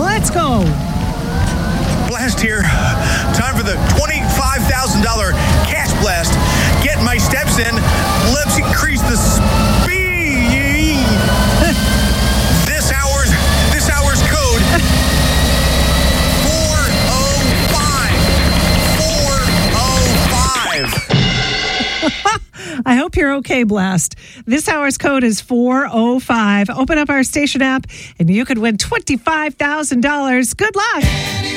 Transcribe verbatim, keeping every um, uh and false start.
Let's go. Blast here. Time for the twenty-five thousand dollars cash blast. Get my steps in. Let's increase the speed. this hour's this hour's code four oh five. four oh five. I hope you're okay, Blast. This hour's code is four oh five. Open up our station app and you could win twenty-five thousand dollars. Good luck.